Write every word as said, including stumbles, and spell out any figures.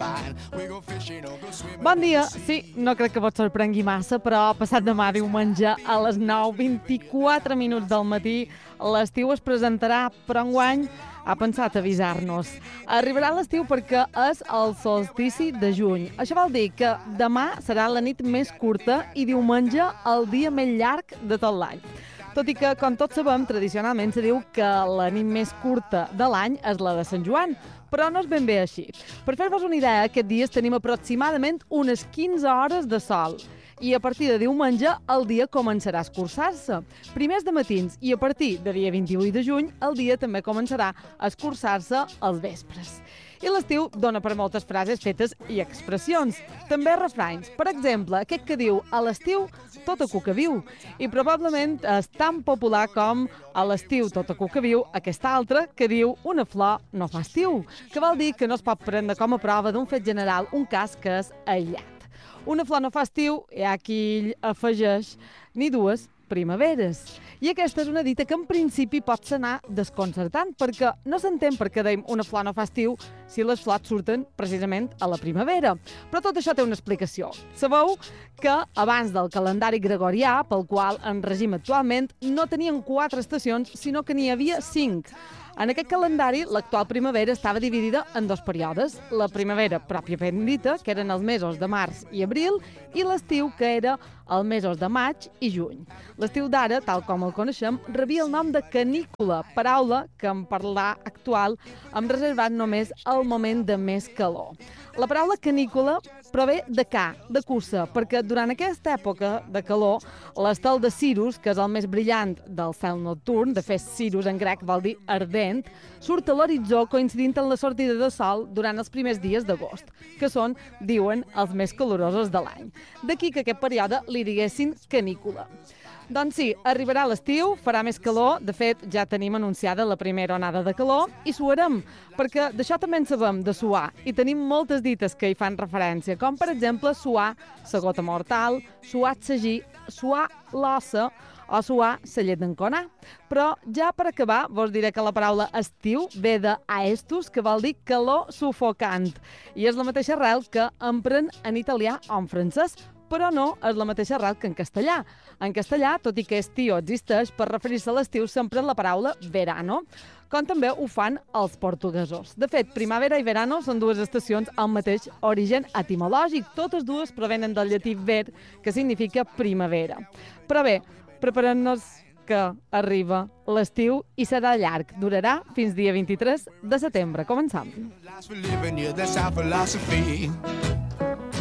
Bon dia. Sí, no crec que vos sorprengui massa, però passat demà diumenge a les nou vint-i-quatre minuts del matí l'estiu es presentarà, però enguany ha pensat avisar-nos. Arribarà l'estiu perquè és el solstici de juny. Això vol dir que demà serà la nit més curta i diumenge el dia més llarg de tot l'any. Tot i que, com tots sabem, tradicionalment se diu que la nit més curta de l'any és la de Sant Joan, però no és ben bé així. Per fer-vos una idea, aquests dies tenim aproximadament unes quinze hores de sol i a partir de diumenge el dia començarà a escurçar-se. Primers de matins i a partir de dia vint-i-vuit de juny el dia també començarà a escurçar-se als vespres. I l'estiu dona per moltes frases fetes i expressions. També refranys. Per exemple, aquest que diu a l'estiu tota cuca viu. I probablement és tan popular com a l'estiu tota cuca viu aquest altre que diu una flor no fa estiu, que vol dir que no es pot prendre com a prova d'un fet general un cas que és aïllat. Una flor no fa estiu, hi ha qui afegeix ni dues primaveres. I aquesta és una dita que en principi pot sonar desconcertant, perquè no s'entén per què deim una flor no fa estiu si les flors surten precisament a la primavera. Però tot això té una explicació. Sabeu que abans del calendari gregorià, pel qual en regim actualment, no tenien quatre estacions, sinó que n'hi havia cinc. En aquest calendari, l'actual primavera estava dividida en dos períodes. La primavera pròpiament dita, que eren els mesos de març i abril, i l'estiu, que era els mesos de maig i juny. L'estiu d'ara, tal com el coneixem, rebia el nom de canícula, paraula que en parlar actual hem reservat només al moment de més calor. La paraula canícula prové de ca, de cussa, perquè durant aquesta època de calor, l'estel de Cirus, que és el més brillant del cel nocturn, de fet Cirus en grec vol dir ardent, surt a l'horitzó coincidint amb la sortida de sol durant els primers dies d'agost, que són, diuen, els més calorosos de l'any. D'aquí que aquest període li diguessin canícula. Doncs sí, arribarà l'estiu, farà més calor, de fet ja tenim anunciada la primera onada de calor i suarem, perquè d'això també en sabem, de suar, i tenim moltes dites que hi fan referència, com per exemple suar sa gota mortal, suar sagí, suar l'ossa o suar sa llet d'enconar. Però ja per acabar vos diré que la paraula estiu ve de aestus, que vol dir calor sufocant, i és la mateixa arrel que empren en italià o en francès, però no és la mateixa arrel que en castellà. En castellà, tot i que estiu existeix, per referir-se a l'estiu s'empra la paraula verano, com també ho fan els portuguesos. De fet, primavera i verano són dues estacions amb mateix origen etimològic. Totes dues provenen del llatí ver, que significa primavera. Però bé, preparem-nos que arriba l'estiu i serà llarg. Durarà fins dia vint-i-tres de setembre. Començam.